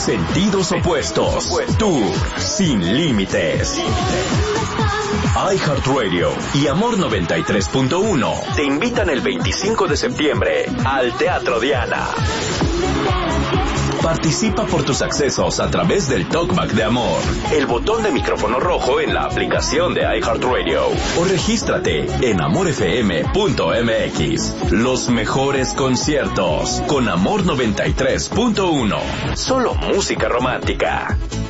Sentidos opuestos. Tour sin límites. iHeartRadio y Amor 93.1 te invitan el 25 de septiembre al Teatro Diana. Participa por tus accesos a través del Talkback de Amor, el botón de micrófono rojo en la aplicación de iHeartRadio, o regístrate en amorfm.mx. Los mejores conciertos con Amor 93.1. Solo música romántica.